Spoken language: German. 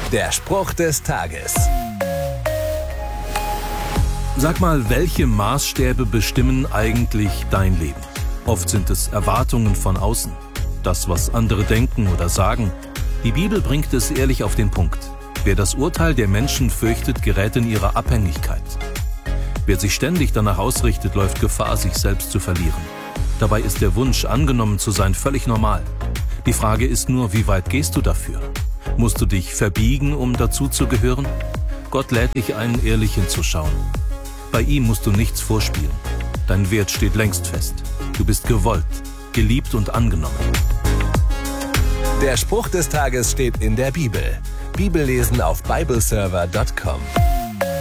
Der Spruch des Tages. Sag mal, welche Maßstäbe bestimmen eigentlich dein Leben? Oft sind es Erwartungen von außen, das, was andere denken oder sagen. Die Bibel bringt es ehrlich auf den Punkt. Wer das Urteil der Menschen fürchtet, gerät in ihre Abhängigkeit. Wer sich ständig danach ausrichtet, läuft Gefahr, sich selbst zu verlieren. Dabei ist der Wunsch, angenommen zu sein, völlig normal. Die Frage ist nur, wie weit gehst du dafür? Musst du dich verbiegen, um dazu zu gehören? Gott lädt dich ein, ehrlich hinzuschauen. Bei ihm musst du nichts vorspielen. Dein Wert steht längst fest. Du bist gewollt, geliebt und angenommen. Der Spruch des Tages steht in der Bibel. Bibellesen auf bibleserver.com.